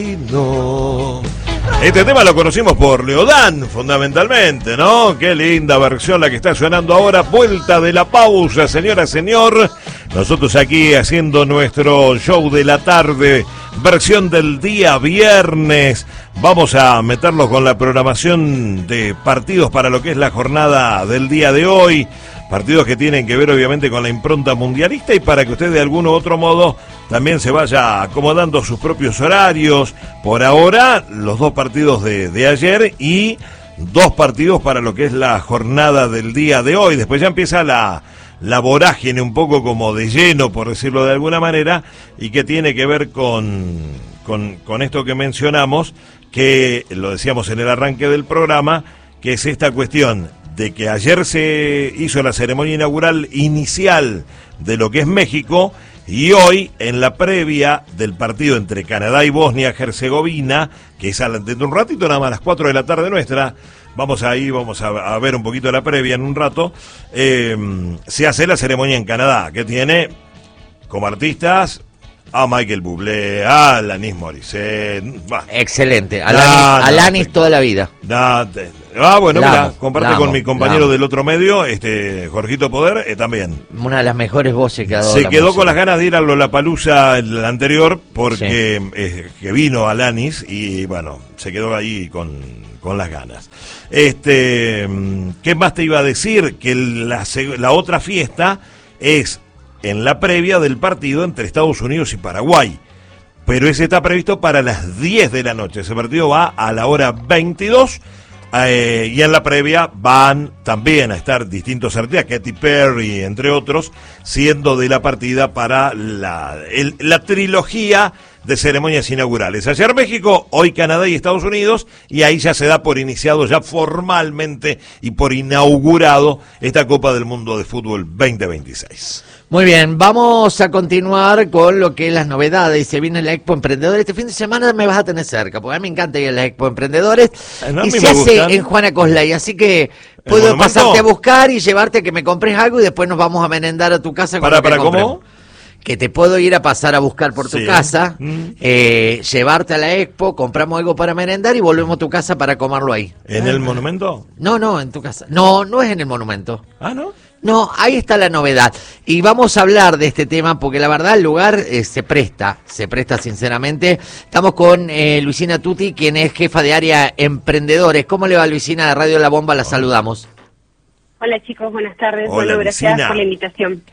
No. Este tema lo conocimos por Leodán, fundamentalmente, ¿no? Qué linda versión la que está sonando ahora. Vuelta de la pausa, señora, señor. Nosotros aquí haciendo nuestro show de la tarde, versión del día viernes. Vamos a meterlo con la programación de partidos para lo que es la jornada del día de hoy. Partidos que tienen que ver obviamente con la impronta mundialista y para que usted de algún u otro modo también se vaya acomodando sus propios horarios. Por ahora, los dos partidos de ayer y dos partidos para lo que es la jornada del día de hoy. Después ya empieza la vorágine un poco como de lleno, por decirlo de alguna manera, y que tiene que ver con esto que mencionamos, que lo decíamos en el arranque del programa, que es esta cuestión de que ayer se hizo la ceremonia inaugural inicial de lo que es México y hoy en la previa del partido entre Canadá y Bosnia-Herzegovina, que es dentro de un ratito, nada más a las 4 de la tarde nuestra, vamos a ver un poquito la previa en un rato, se hace la ceremonia en Canadá, que tiene como artistas a Michael Bublé, a Alanis Morissette. Excelente, Alanis toda la vida. Bueno, mira, comparte con mi compañero del otro medio, Jorgito Poder, también. Una de las mejores voces que ha dado. Se quedó con las ganas de ir a Lollapalooza el anterior, porque que vino Alanis y bueno, se quedó ahí con las ganas. ¿Qué más te iba a decir? Que la otra fiesta es en la previa del partido entre Estados Unidos y Paraguay. Pero ese está previsto para las 10 de la noche. Ese partido va a la hora 22. Y en la previa van también a estar distintos artistas, Katy Perry, entre otros, siendo de la partida para la trilogía de ceremonias inaugurales. Ayer México, hoy Canadá y Estados Unidos, y ahí ya se da por iniciado ya formalmente y por inaugurado esta Copa del Mundo de Fútbol 2026. Muy bien, vamos a continuar con lo que es las novedades. Se viene la Expo Emprendedores. Este fin de semana me vas a tener cerca, porque a mí me encanta ir a la Expo Emprendedores. Y se hace en Juana Coslay, así que puedo pasarte a buscar y llevarte a que me compres algo y después nos vamos a merendar a tu casa. ¿Para cómo? Que te puedo ir a pasar a buscar por tu casa, llevarte a la Expo, compramos algo para merendar y volvemos a tu casa para comerlo ahí. ¿En el monumento? No, en tu casa. No es en el monumento. Ah, ¿no? No, ahí está la novedad. Y vamos a hablar de este tema porque la verdad el lugar se presta sinceramente. Estamos con Luisina Tutti, quien es jefa de área Emprendedores. ¿Cómo le va, Luisina? De Radio La Bomba la saludamos. Hola chicos, buenas tardes. Hola, gracias Luisina, por la invitación.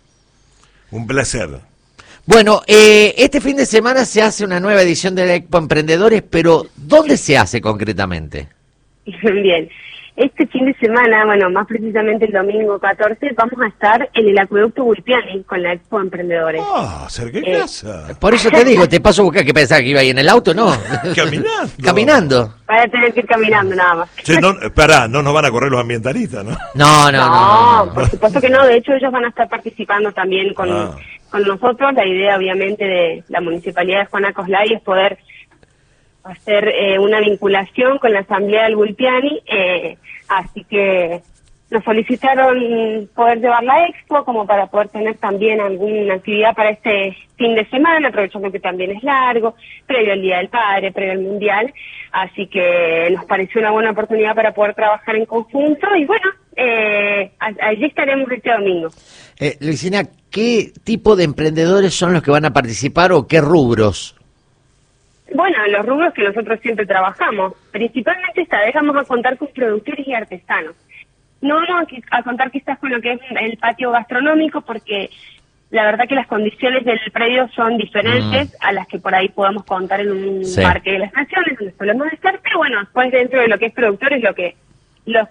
Un placer. Bueno, este fin de semana se hace una nueva edición de la Expo Emprendedores, pero ¿dónde se hace concretamente? Bien, este fin de semana, bueno, más precisamente el domingo 14, vamos a estar en el Acueducto Gulpiani con la Expo Emprendedores. Cerca de casa. Por eso te digo, te paso a buscar, que pensaba que iba ahí en el auto, ¿no? Caminando. Caminando. Vas a tener que ir caminando nada más. Che, no nos van a correr los ambientalistas, ¿no? No. Por supuesto que no, de hecho ellos van a estar participando también con nosotros. La idea obviamente de la Municipalidad de Juana Coslay es poder hacer una vinculación con la Asamblea del Gulpiani, así que nos solicitaron poder llevar la expo como para poder tener también alguna actividad para este fin de semana, aprovechando que también es largo, previo al Día del Padre, previo al Mundial, así que nos pareció una buena oportunidad para poder trabajar en conjunto y bueno, allí estaremos este domingo. Luisina, ¿qué tipo de emprendedores son los que van a participar o qué rubros? Bueno, los rubros que nosotros siempre trabajamos, principalmente esta vez vamos a contar con productores y artesanos. No vamos a contar quizás con lo que es el patio gastronómico porque la verdad que las condiciones del predio son diferentes a las que por ahí podemos contar en un parque de las naciones donde solemos estar, pero bueno, después dentro de lo que es productores, los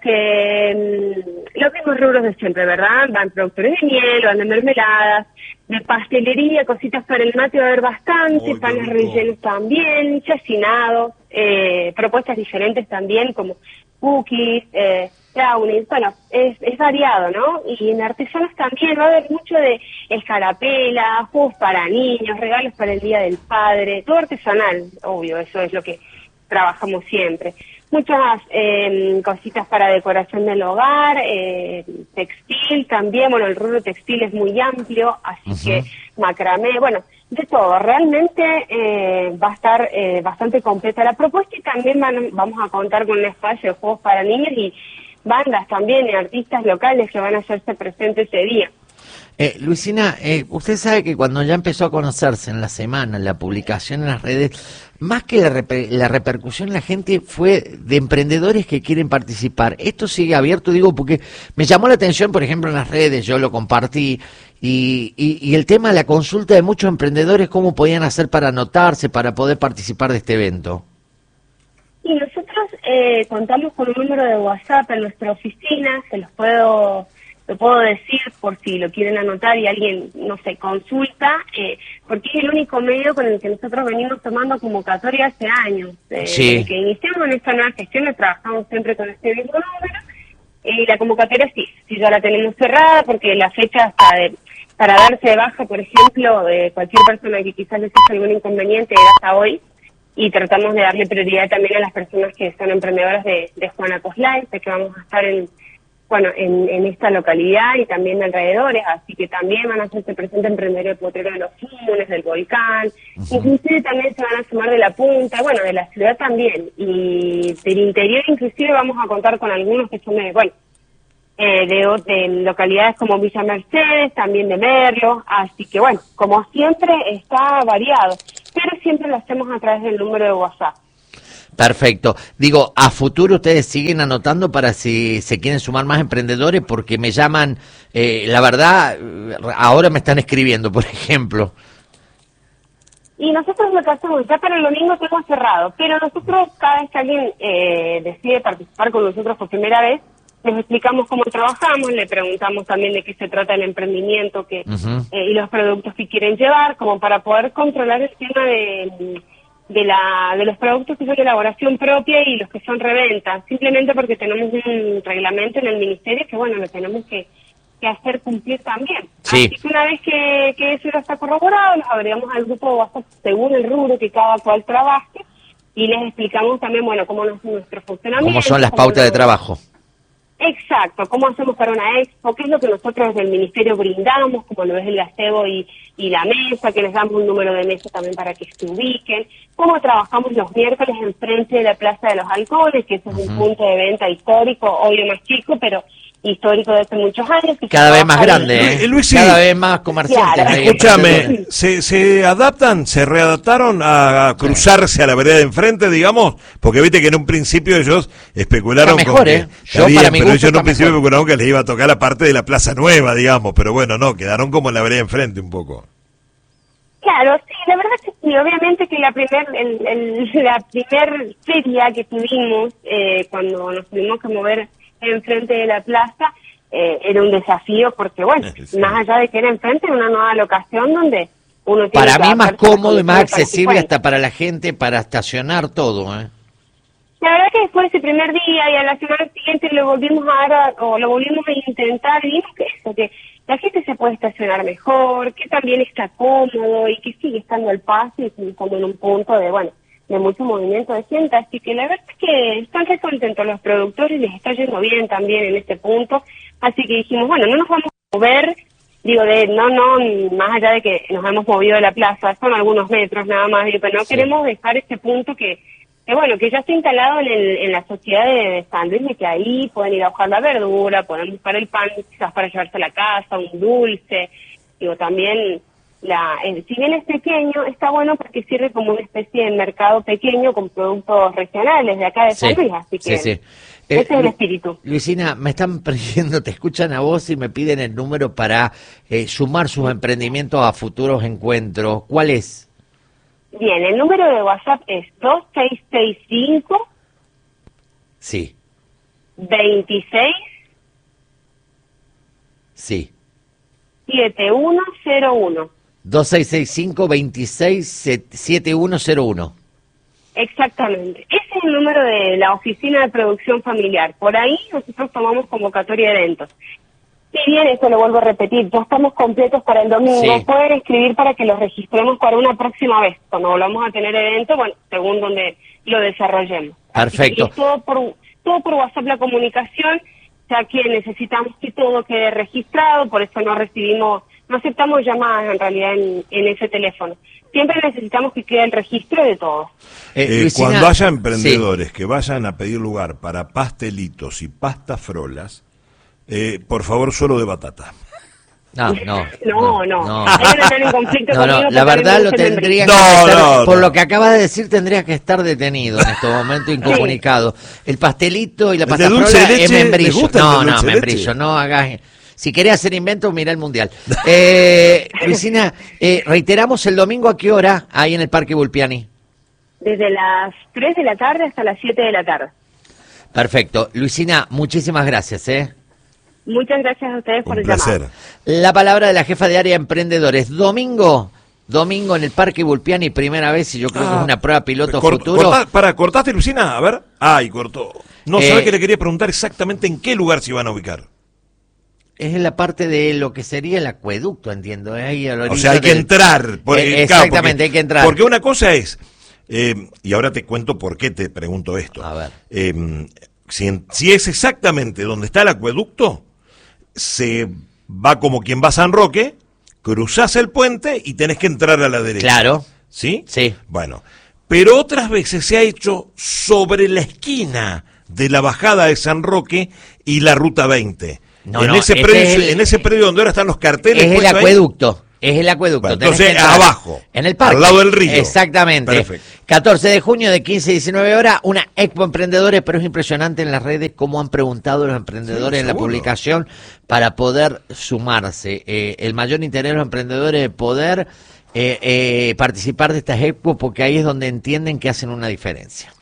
mismos rubros de siempre, ¿verdad? Van productores de miel, van de mermeladas, de pastelería, cositas para el mate va a haber bastante, panes rellenos también, chacinados, propuestas diferentes también como cookies, brownies, bueno, es variado, ¿no? Y en artesanos también va a haber mucho de escarapela, juegos para niños, regalos para el Día del Padre, todo artesanal, obvio, eso es lo que trabajamos siempre. Muchas cositas para decoración del hogar, textil también, bueno, el rubro textil es muy amplio, así que macramé, bueno, De todo, realmente va a estar bastante completa la propuesta y también vamos a contar con un espacio de juegos para niños y bandas también y artistas locales que van a hacerse presentes ese día. Luisina, usted sabe que cuando ya empezó a conocerse en la semana, la publicación en las redes, más que la repercusión, la gente fue de emprendedores que quieren participar. Esto sigue abierto, digo, porque me llamó la atención, por ejemplo, en las redes, yo lo compartí, y el tema de la consulta de muchos emprendedores, cómo podían hacer para anotarse, para poder participar de este evento. Y nosotros contamos con un número de WhatsApp en nuestra oficina, lo puedo decir por si lo quieren anotar y alguien, no sé, consulta, porque es el único medio con el que nosotros venimos tomando convocatoria hace años. Sí. Desde que iniciamos en esta nueva gestión, trabajamos siempre con este mismo número, y la convocatoria sí ya la tenemos cerrada, porque la fecha para darse de baja, por ejemplo, de cualquier persona que quizás les haya algún inconveniente, era hasta hoy, y tratamos de darle prioridad también a las personas que son emprendedoras de Juana Coslay, de que vamos a estar en esta localidad y también de alrededores, así que también van a hacerse presentes emprendedores de Potrero de los Funes, del Volcán, inclusive también se van a sumar de la Punta, bueno, de la ciudad también, y del interior inclusive vamos a contar con algunos que son de localidades como Villa Mercedes, también de Merlo, así que bueno, como siempre está variado, pero siempre lo hacemos a través del número de WhatsApp. Perfecto. Digo, a futuro ustedes siguen anotando para si se quieren sumar más emprendedores, porque me llaman, la verdad, ahora me están escribiendo, por ejemplo. Y nosotros lo que hacemos, ya para el domingo tenemos cerrado, pero nosotros cada vez que alguien decide participar con nosotros por primera vez, les explicamos cómo trabajamos, le preguntamos también de qué se trata el emprendimiento y los productos que quieren llevar, como para poder controlar el tema de los productos que son de elaboración propia y los que son reventa, simplemente porque tenemos un reglamento en el ministerio que bueno, lo tenemos que hacer cumplir también. Sí. Así que una vez que eso ya está corroborado, nos agregamos al grupo de WhatsApp según el rubro que cada cual trabaje y les explicamos también, bueno, cómo es nuestro funcionamiento. ¿Cómo son las pautas de trabajo? Exacto, cómo hacemos para una expo, qué es lo que nosotros desde el ministerio brindamos, como lo es el gazebo y la mesa, que les damos un número de mesa también para que se ubiquen, cómo trabajamos los miércoles enfrente de la Plaza de los Halcones, que ese es un punto de venta histórico, obvio más chico, pero histórico de hace muchos años. Cada vez más grande, Luis, cada vez más comerciantes. Claro. Escúchame, ¿se adaptan, se readaptaron a cruzarse a la vereda de enfrente, digamos? Porque viste que en un principio ellos especularon mejor, pero ellos en un principio especularon que les iba a tocar la parte de la Plaza Nueva, digamos, pero bueno, no, quedaron como en la vereda de enfrente un poco. Claro, sí, la verdad que sí, obviamente que la primer feria que tuvimos, cuando nos tuvimos que mover enfrente de la plaza, era un desafío porque, bueno, sí, más allá de que era enfrente, era una nueva locación donde uno tiene para mí más cómodo y más accesible hasta para la gente, para estacionar todo, La verdad que después de ese primer día y a la semana siguiente lo volvimos a intentar y vimos que eso, que la gente se puede estacionar mejor, que también está cómodo y que sigue estando al paso y como en un punto de mucho movimiento de gente, así que la verdad es que están re contentos los productores, les está yendo bien también en este punto, así que dijimos, bueno, no nos vamos a mover, más allá de que nos hemos movido de la plaza, son algunos metros nada más, pero no queremos dejar este punto que ya está instalado en la sociedad de San Luis, de que ahí pueden ir a buscar la verdura, pueden buscar el pan quizás para llevarse a la casa, un dulce, también si bien es pequeño, está bueno porque sirve como una especie de mercado pequeño con productos regionales de acá de San Luis, así que ese es el espíritu. Luisina, me están pidiendo, te escuchan a vos y me piden el número para sumar sus emprendimientos a futuros encuentros. ¿Cuál es? Bien, el número de WhatsApp es 2665 Sí. 26 Sí. 7101. 2665-267101. Exactamente. Ese es el número de la Oficina de Producción Familiar. Por ahí nosotros tomamos convocatoria de eventos. Si bien, esto lo vuelvo a repetir, ya estamos completos para el domingo, pueden escribir para que los registremos para una próxima vez, cuando volvamos a tener evento, según donde lo desarrollemos. Perfecto. Y todo por WhatsApp la comunicación, ya que necesitamos que todo quede registrado, por eso no recibimos No aceptamos llamadas en realidad en ese teléfono. Siempre necesitamos que quede el registro de todo. Luisina, cuando haya emprendedores que vayan a pedir lugar para pastelitos y pastas frolas, por favor, solo de batata. No. Están en conflicto conmigo, la verdad lo tendría que estar, por lo que acabas de decir, tendrías que estar detenido en este momento, incomunicado. El pastelito y la pasta frola es membrillo. Membrillo, no hagas. Si querés hacer invento, mira el mundial. Luisina, reiteramos el domingo, ¿a qué hora hay en el Parque Vulpiani? Desde las 3 de la tarde hasta las 7 de la tarde. Perfecto. Luisina, muchísimas gracias, Muchas gracias a ustedes por el llamado. La palabra de la jefa de área de emprendedores. Domingo en el Parque Vulpiani, primera vez, y yo creo que es una prueba piloto futuro. ¿Cortaste, Luisina? A ver. Ay, cortó. No, ¿sabés que le quería preguntar exactamente en qué lugar se iban a ubicar? Es en la parte de lo que sería el acueducto, entiendo. Ahí o sea, hay que entrar. Exactamente, hay que entrar. Porque una cosa es, y ahora te cuento por qué te pregunto esto. A ver. Si es exactamente donde está el acueducto, se va como quien va a San Roque, cruzás el puente y tenés que entrar a la derecha. Claro. ¿Sí? Sí. Bueno, pero otras veces se ha hecho sobre la esquina de la bajada de San Roque y la ruta 20. En ese predio donde ahora están los carteles. Es el acueducto. Es el acueducto. Bueno, entonces, abajo. En el parque. Al lado del río. Exactamente. Perfecto. 14 de junio de 15 a 19 horas, una Expo Emprendedores, pero es impresionante en las redes cómo han preguntado los emprendedores en la publicación para poder sumarse. El mayor interés de los emprendedores de poder participar de estas Expo, porque ahí es donde entienden que hacen una diferencia.